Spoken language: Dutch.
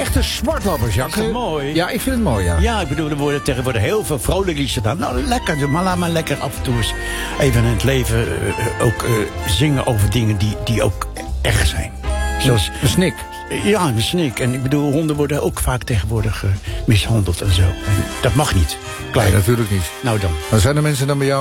echte zwartlappers, Jack. Is dat mooi? Ja, ik vind het mooi, ja. Ja, ik bedoel, er worden tegenwoordig heel veel vrolijk liedjes gedaan. Nou, lekker, maar laat maar lekker af en toe eens even in het leven ook zingen over dingen die ook echt zijn. Zoals een snik. Ja, een snik. En ik bedoel, honden worden ook vaak tegenwoordig mishandeld en zo. En dat mag niet. Nee, natuurlijk niet. Nou dan. Dan zijn er mensen dan bij jou